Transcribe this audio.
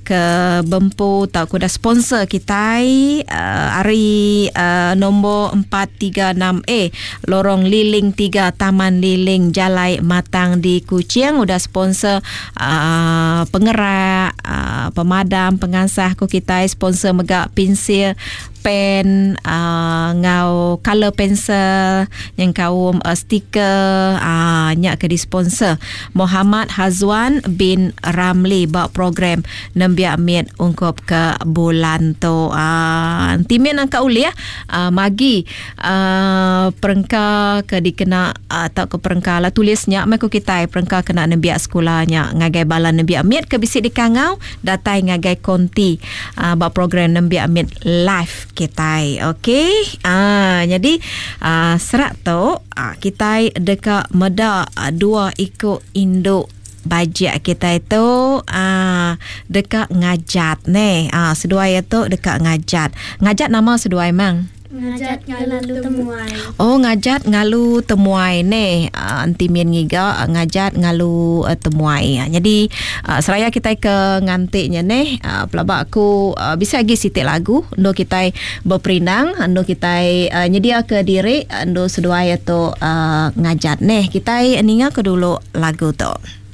ke Bempu tak kuda sponsor kita hari nombor 436A Lorong Liling 3 Taman Liling Jalai Matang di Kuching udah sponsor penggerak pemadam pengasah ku kita sponsor megak pensil pen ngau color pencil yang kaum stiker nyak ke di sponsor Muhammad Hazwan bin Ramli bawa program nembiak mit ungkap ke bulan tu timin angka uli magi perengka ke dikena atau ke perengka lah tulisnya mereka kita perengka kena nembiak sekolahnya ngagai balan nembiak mit ke bisik di kangau datai ngagai konti bawa program nembiak mit live kita okey jadi serak tu kita dekat meda dua ikut induk bajet kita itu dekat Ngajat ni seduai itu dekat Ngajat nama seduai mang Ngajat Ngalu Temuai. Oh, Ngajat Ngalu Temuai ni antimin ngiga Ngajat Ngalu Temuai. Jadi seraya kita ke ngantiknya ni pelabak aku bisa lagi sitik lagu ndo kita berperinang ndo kita nyedia ke diri ndo seduai tu Ngajat ni kita ninga ke dulu lagu tu.